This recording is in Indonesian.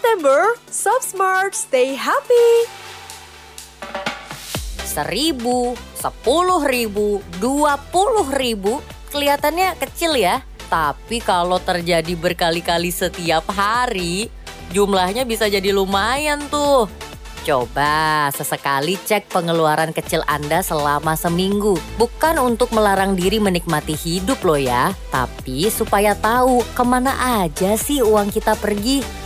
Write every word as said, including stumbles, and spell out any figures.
September, Shop Smart, stay happy! Seribu, sepuluh ribu, dua puluh ribu, kelihatannya kecil ya. Tapi kalau terjadi berkali-kali setiap hari, jumlahnya bisa jadi lumayan tuh. Coba sesekali cek pengeluaran kecil Anda selama seminggu. Bukan untuk melarang diri menikmati hidup loh ya, tapi supaya tahu kemana aja sih uang kita pergi.